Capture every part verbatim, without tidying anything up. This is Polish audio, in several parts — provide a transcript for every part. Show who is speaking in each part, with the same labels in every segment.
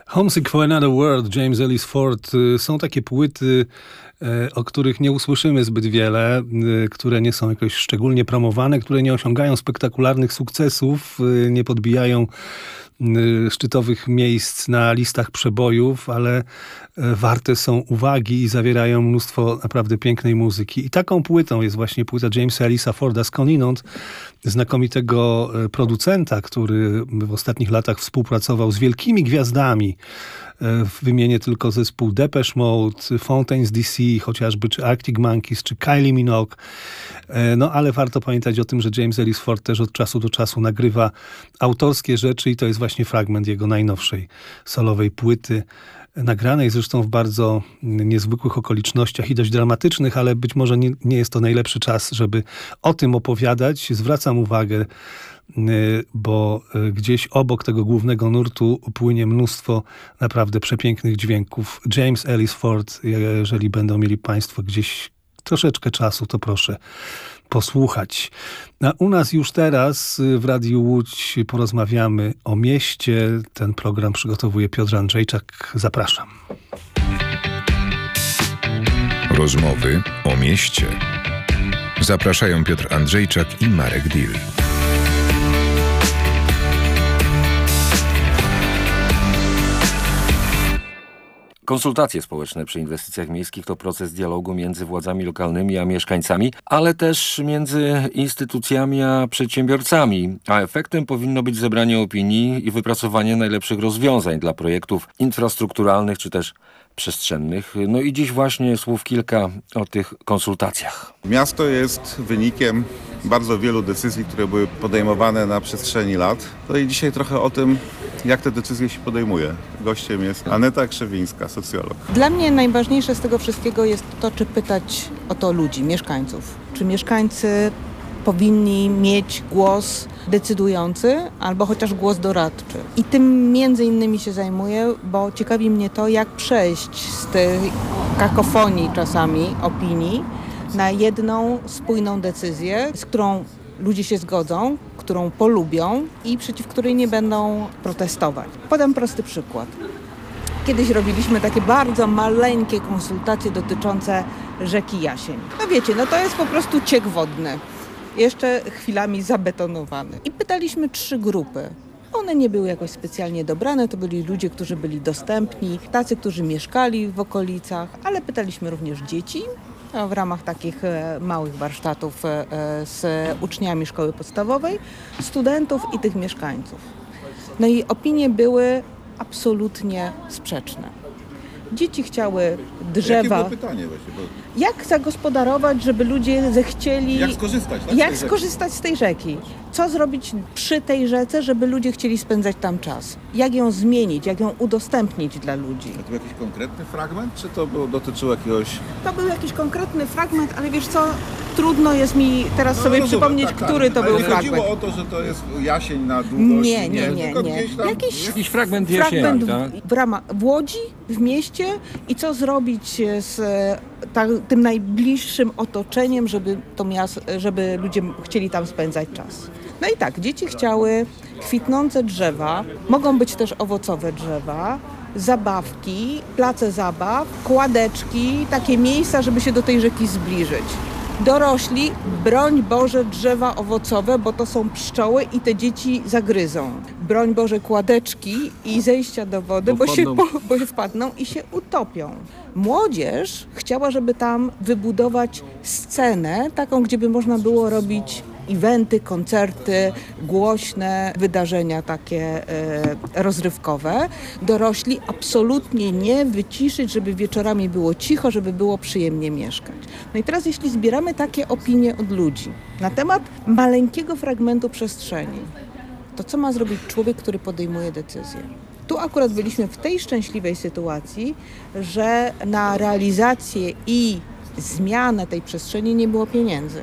Speaker 1: Homesick for Another World, James Ellis Ford. Są takie płyty, o których nie usłyszymy zbyt wiele, które nie są jakoś szczególnie promowane, które nie osiągają spektakularnych sukcesów, nie podbijają szczytowych miejsc na listach przebojów, ale warte są uwagi i zawierają mnóstwo naprawdę pięknej muzyki. I taką płytą jest właśnie płyta Jamesa Ellisa Forda skądinąd, znakomitego producenta, który w ostatnich latach współpracował z wielkimi gwiazdami. Wymienię tylko zespół Depeche Mode, Fountains D C, chociażby, czy Arctic Monkeys, czy Kylie Minogue. No ale warto pamiętać o tym, że James Ellis Ford też od czasu do czasu nagrywa autorskie rzeczy i to jest właśnie fragment jego najnowszej solowej płyty, nagranej zresztą w bardzo niezwykłych okolicznościach i dość dramatycznych, ale być może nie, nie jest to najlepszy czas, żeby o tym opowiadać. Zwracam uwagę, bo gdzieś obok tego głównego nurtu płynie mnóstwo naprawdę przepięknych dźwięków. James Ellis Ford, jeżeli będą mieli Państwo gdzieś troszeczkę czasu, to proszę posłuchać. A u nas już teraz w Radiu Łódź porozmawiamy o mieście. Ten program przygotowuje Piotr Andrzejczak. Zapraszam.
Speaker 2: Rozmowy o mieście. Zapraszają Piotr Andrzejczak i Marek Dill.
Speaker 3: Konsultacje społeczne przy inwestycjach miejskich to proces dialogu między władzami lokalnymi a mieszkańcami, ale też między instytucjami a przedsiębiorcami, a efektem powinno być zebranie opinii i wypracowanie najlepszych rozwiązań dla projektów infrastrukturalnych czy też przestrzennych. No i dziś właśnie słów kilka o tych konsultacjach.
Speaker 4: Miasto jest wynikiem bardzo wielu decyzji, które były podejmowane na przestrzeni lat. No i dzisiaj trochę o tym, jak te decyzje się podejmuje. Gościem jest Aneta Krzewińska, socjolog.
Speaker 5: Dla mnie najważniejsze z tego wszystkiego jest to, czy pytać o to ludzi, mieszkańców. Czy mieszkańcy powinni mieć głos decydujący albo chociaż głos doradczy. I tym między innymi się zajmuję, bo ciekawi mnie to, jak przejść z tej kakofonii czasami opinii na jedną spójną decyzję, z którą ludzie się zgodzą, którą polubią i przeciw której nie będą protestować. Podam prosty przykład. Kiedyś robiliśmy takie bardzo maleńkie konsultacje dotyczące rzeki Jasień. No wiecie, no to jest po prostu ciek wodny, jeszcze chwilami zabetonowany. I pytaliśmy trzy grupy. One nie były jakoś specjalnie dobrane, to byli ludzie, którzy byli dostępni, tacy, którzy mieszkali w okolicach, ale pytaliśmy również dzieci, w ramach takich małych warsztatów z uczniami szkoły podstawowej, studentów i tych mieszkańców. No i opinie były absolutnie sprzeczne. Dzieci chciały drzewa.
Speaker 4: Jakie było pytanie właśnie? Bo...
Speaker 5: Jak zagospodarować, żeby ludzie zechcieli...
Speaker 4: Jak skorzystać, tak,
Speaker 5: Jak
Speaker 4: z tej
Speaker 5: skorzystać z tej rzeki? Co zrobić przy tej rzece, żeby ludzie chcieli spędzać tam czas? Jak ją zmienić? Jak ją udostępnić dla ludzi?
Speaker 4: A to był jakiś konkretny fragment, czy to było, dotyczyło jakiegoś...
Speaker 5: To był jakiś konkretny fragment, ale wiesz co, trudno jest mi teraz
Speaker 4: no,
Speaker 5: sobie
Speaker 4: rozumiem,
Speaker 5: przypomnieć,
Speaker 4: tak,
Speaker 5: który
Speaker 4: tak.
Speaker 5: to
Speaker 4: Ale
Speaker 5: był
Speaker 4: nie
Speaker 5: fragment.
Speaker 4: chodziło o to, że to jest jasień na długość.
Speaker 5: Nie, nie, nie.
Speaker 4: nie.
Speaker 5: nie.
Speaker 4: Tam...
Speaker 5: Jakiś,
Speaker 3: Jakiś fragment jesieni,
Speaker 5: fragment
Speaker 3: tak?
Speaker 5: w, w, ramach, w Łodzi, w mieście i co zrobić z ta, tym najbliższym otoczeniem, żeby, to miasto, żeby ludzie chcieli tam spędzać czas. No i tak, dzieci chciały kwitnące drzewa, mogą być też owocowe drzewa, zabawki, place zabaw, kładeczki, takie miejsca, żeby się do tej rzeki zbliżyć. Dorośli, broń Boże, drzewa owocowe, bo to są pszczoły i te dzieci zagryzą. Broń Boże, kładeczki i zejścia do wody, bo, bo, się, bo, bo się wpadną i się utopią. Młodzież chciała, żeby tam wybudować scenę, taką, gdzie by można było robić eventy, koncerty, głośne wydarzenia takie e, rozrywkowe. Dorośli absolutnie nie, wyciszyć, żeby wieczorami było cicho, żeby było przyjemnie mieszkać. No i teraz jeśli zbieramy takie opinie od ludzi na temat maleńkiego fragmentu przestrzeni, to co ma zrobić człowiek, który podejmuje decyzję? Tu akurat byliśmy w tej szczęśliwej sytuacji, że na realizację i zmianę tej przestrzeni nie było pieniędzy.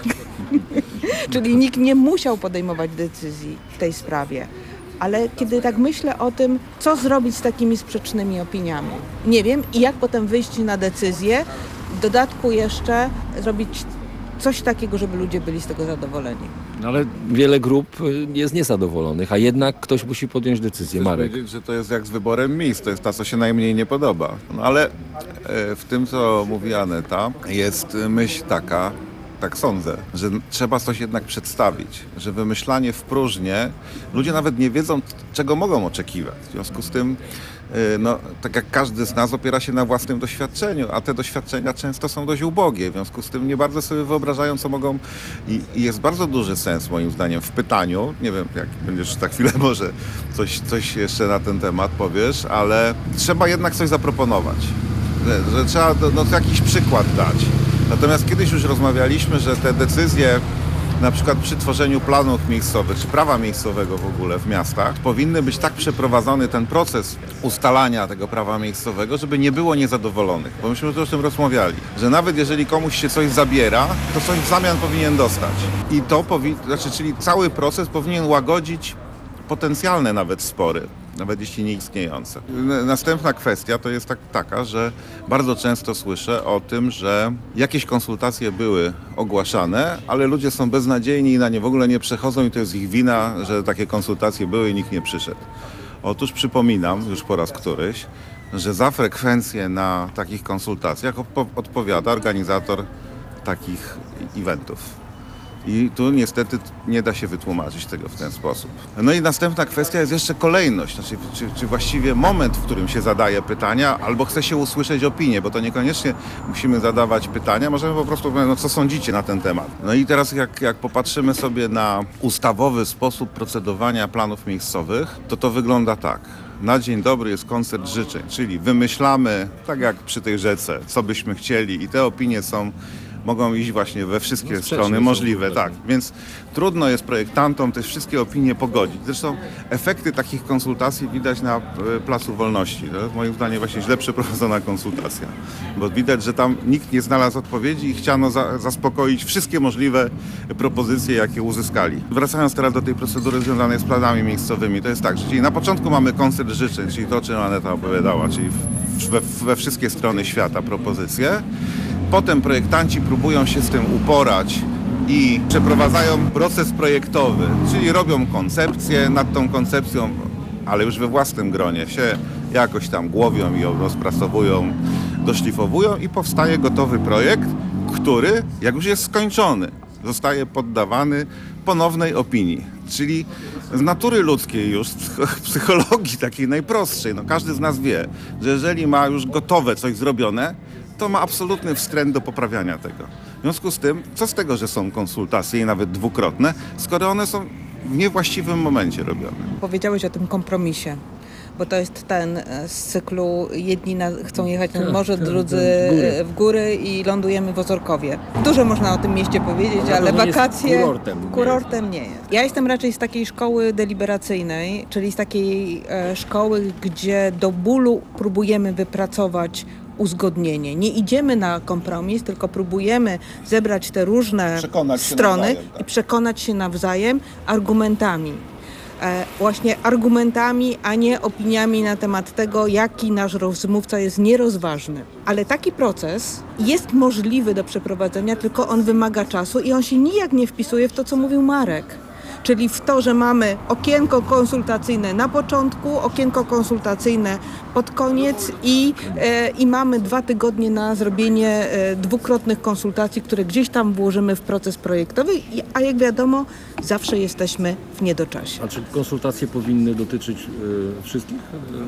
Speaker 5: Czyli nikt nie musiał podejmować decyzji w tej sprawie. Ale kiedy tak myślę o tym, co zrobić z takimi sprzecznymi opiniami, nie wiem i jak potem wyjść na decyzję, w dodatku jeszcze zrobić coś takiego, żeby ludzie byli z tego zadowoleni.
Speaker 3: No ale wiele grup jest niezadowolonych, a jednak ktoś musi podjąć decyzję.
Speaker 4: Chcę
Speaker 3: Marek.
Speaker 4: powiedzieć, że to jest jak z wyborem miejsc, to jest ta, co się najmniej nie podoba. No ale e, w tym, co mówi Aneta, jest myśl taka, tak sądzę, że trzeba coś jednak przedstawić, że wymyślanie w próżnię, ludzie nawet nie wiedzą, czego mogą oczekiwać. W związku z tym, no, tak jak każdy z nas opiera się na własnym doświadczeniu, a te doświadczenia często są dość ubogie, w związku z tym nie bardzo sobie wyobrażają, co mogą i, i jest bardzo duży sens moim zdaniem w pytaniu, nie wiem, jak będziesz za chwilę może coś, coś jeszcze na ten temat powiesz, ale trzeba jednak coś zaproponować, że, że trzeba no, jakiś przykład dać. Natomiast kiedyś już rozmawialiśmy, że te decyzje, na przykład przy tworzeniu planów miejscowych, czy prawa miejscowego w ogóle w miastach, powinny być tak przeprowadzony ten proces ustalania tego prawa miejscowego, żeby nie było niezadowolonych. Bo myśmy już o tym rozmawiali, że nawet jeżeli komuś się coś zabiera, to coś w zamian powinien dostać. I to powinien, znaczy, czyli cały proces powinien łagodzić potencjalne nawet spory, nawet jeśli nie istniejące. Następna kwestia to jest tak, taka, że bardzo często słyszę o tym, że jakieś konsultacje były ogłaszane, ale ludzie są beznadziejni i na nie w ogóle nie przechodzą i to jest ich wina, że takie konsultacje były i nikt nie przyszedł. Otóż przypominam już po raz któryś, że za frekwencję na takich konsultacjach odpowiada organizator takich eventów. I tu niestety nie da się wytłumaczyć tego w ten sposób. No i następna kwestia jest jeszcze kolejność, znaczy, czy, czy właściwie moment, w którym się zadaje pytania, albo chce się usłyszeć opinię, bo to niekoniecznie musimy zadawać pytania, możemy po prostu powiedzieć, no co sądzicie na ten temat. No i teraz jak, jak popatrzymy sobie na ustawowy sposób procedowania planów miejscowych, to to wygląda tak. Na dzień dobry jest koncert życzeń, czyli wymyślamy, tak jak przy tej rzece, co byśmy chcieli i te opinie są mogą iść właśnie we wszystkie no, strony możliwe, tak. Więc trudno jest projektantom te wszystkie opinie pogodzić. Zresztą efekty takich konsultacji widać na Placu Wolności. To jest moim zdaniem właśnie źle przeprowadzona konsultacja, bo widać, że tam nikt nie znalazł odpowiedzi i chciano za, zaspokoić wszystkie możliwe propozycje, jakie uzyskali. Wracając teraz do tej procedury związanej z planami miejscowymi, to jest tak, że czyli na początku mamy koncert życzeń, czyli to, o czym Aneta opowiadała, czyli we, we wszystkie strony świata propozycje. Potem projektanci próbują się z tym uporać i przeprowadzają proces projektowy, czyli robią koncepcję, nad tą koncepcją, ale już we własnym gronie się jakoś tam głowią i ją rozpracowują, doszlifowują i powstaje gotowy projekt, który, jak już jest skończony, zostaje poddawany ponownej opinii. Czyli z natury ludzkiej już, z psychologii takiej najprostszej, no każdy z nas wie, że jeżeli ma już gotowe coś zrobione, to ma absolutny wstręt do poprawiania tego. W związku z tym, co z tego, że są konsultacje i nawet dwukrotne, skoro one są w niewłaściwym momencie robione.
Speaker 5: Powiedziałeś o tym kompromisie, bo to jest ten z cyklu jedni na, chcą jechać nad morze, drudzy w góry i lądujemy w Ozorkowie. Dużo można o tym mieście powiedzieć, no ale wakacje
Speaker 3: kurortem,
Speaker 5: kurortem nie jest. Ja jestem raczej z takiej szkoły deliberacyjnej, czyli z takiej e, szkoły, gdzie do bólu próbujemy wypracować uzgodnienie. Nie idziemy na kompromis, tylko próbujemy zebrać te różne
Speaker 4: przekonać
Speaker 5: strony
Speaker 4: nawzajem, tak.
Speaker 5: i przekonać się nawzajem argumentami. E, właśnie argumentami, a nie opiniami na temat tego, jaki nasz rozmówca jest nierozważny. Ale taki proces jest możliwy do przeprowadzenia, tylko on wymaga czasu i on się nijak nie wpisuje w to, co mówił Marek. Czyli w to, że mamy okienko konsultacyjne na początku, okienko konsultacyjne pod koniec i, e, i mamy dwa tygodnie na zrobienie e, dwukrotnych konsultacji, które gdzieś tam włożymy w proces projektowy, i, a jak wiadomo, zawsze jesteśmy w niedoczasie.
Speaker 3: A czy konsultacje powinny dotyczyć y, wszystkich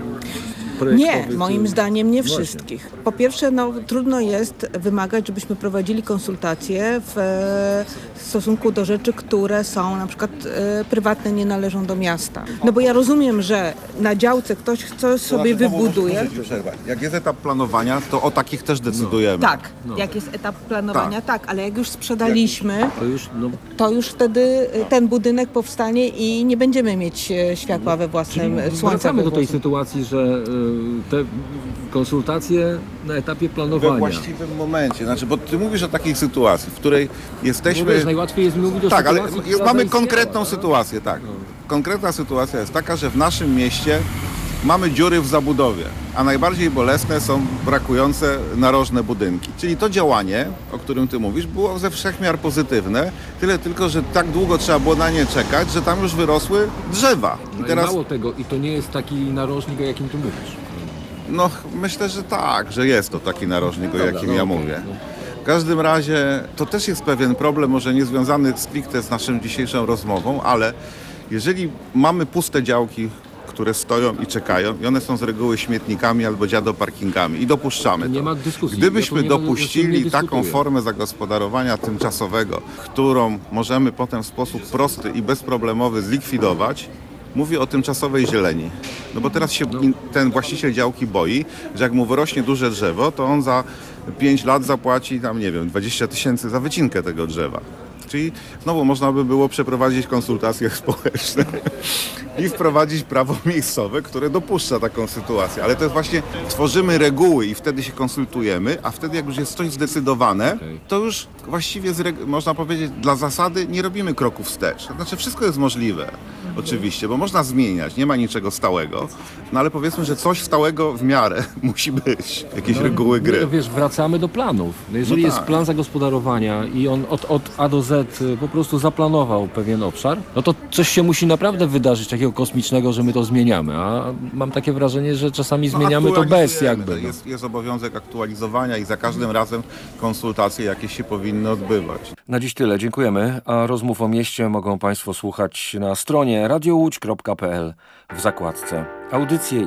Speaker 3: y, projektowych?
Speaker 5: Nie, moim zdaniem nie
Speaker 3: Właśnie.
Speaker 5: wszystkich. Po pierwsze, no, trudno jest wymagać, żebyśmy prowadzili konsultacje w e, stosunku do rzeczy, które są na przykład e, prywatne, nie należą do miasta. No bo ja rozumiem, że na działce ktoś coś sobie wybuduje.
Speaker 4: Jak jest etap planowania, to o takich też decydujemy.
Speaker 5: Tak, jak jest etap planowania, tak, ale jak już sprzedaliśmy,
Speaker 3: To już, no,
Speaker 5: to już wtedy ten budynek powstanie i nie będziemy mieć e, światła we własnym słońcu.
Speaker 3: wracamy do tej sytuacji, że y, te konsultacje na etapie planowania.
Speaker 4: We właściwym momencie. Znaczy, bo ty mówisz o takiej sytuacji, w której jesteśmy...
Speaker 3: No wiesz, najłatwiej jest mówić o
Speaker 4: tak, ale
Speaker 3: sytuacji, która
Speaker 4: mamy
Speaker 3: zaistniała.
Speaker 4: konkretną sytuację, tak. Konkretna sytuacja jest taka, że w naszym mieście mamy dziury w zabudowie, a najbardziej bolesne są brakujące narożne budynki. Czyli to działanie, o którym ty mówisz, było ze wszechmiar pozytywne, tyle tylko, że tak długo trzeba było na nie czekać, że tam już wyrosły drzewa.
Speaker 3: I
Speaker 4: I teraz,
Speaker 3: mało tego, i to nie jest taki narożnik, o jakim tu mówisz.
Speaker 4: no myślę, że tak, że jest to taki narożnik, o
Speaker 3: Dobra,
Speaker 4: jakim
Speaker 3: no
Speaker 4: ja
Speaker 3: okej,
Speaker 4: mówię.
Speaker 3: no.
Speaker 4: W każdym razie to też jest pewien problem, może nie związany stricte z naszą dzisiejszą rozmową, ale jeżeli mamy puste działki, które stoją i czekają i one są z reguły śmietnikami albo dziadoparkingami i dopuszczamy
Speaker 3: To nie
Speaker 4: to.
Speaker 3: ma dyskusji.
Speaker 4: Gdybyśmy
Speaker 3: Ja tu nie-
Speaker 4: dopuścili
Speaker 3: nie
Speaker 4: taką
Speaker 3: dyskutuję.
Speaker 4: formę zagospodarowania tymczasowego, którą możemy potem w sposób prosty i bezproblemowy zlikwidować, mówię o tymczasowej zieleni. No bo teraz się in, ten właściciel działki boi, że jak mu wyrośnie duże drzewo, to on za pięć lat zapłaci tam, nie wiem, dwadzieścia tysięcy za wycinkę tego drzewa. Czyli znowu można by było przeprowadzić konsultacje społeczne i wprowadzić prawo miejscowe, które dopuszcza taką sytuację. Ale to jest właśnie, tworzymy reguły i wtedy się konsultujemy, a wtedy jak już jest coś zdecydowane,
Speaker 3: Okej.
Speaker 4: to już właściwie z reg- można powiedzieć dla zasady nie robimy kroku wstecz. To znaczy wszystko jest możliwe, oczywiście, bo można zmieniać, nie ma niczego stałego, no ale powiedzmy, że coś stałego w miarę musi być, jakieś reguły gry.
Speaker 3: No, wiesz, wracamy do planów. No jeżeli
Speaker 4: No
Speaker 3: jest
Speaker 4: tak.
Speaker 3: plan zagospodarowania i on od, od A do Z y, po prostu zaplanował pewien obszar, no to coś się musi naprawdę wydarzyć takiego kosmicznego, że my to zmieniamy. A mam takie wrażenie, że czasami
Speaker 4: No,
Speaker 3: zmieniamy to bez
Speaker 4: aktualizujemy.
Speaker 3: jakby. No.
Speaker 4: Jest, jest obowiązek aktualizowania i za każdym razem konsultacje jakieś się powinny odbywać.
Speaker 3: Na dziś tyle, dziękujemy. A rozmów o mieście mogą Państwo słuchać na stronie radio łódź kropka p l w zakładce audycje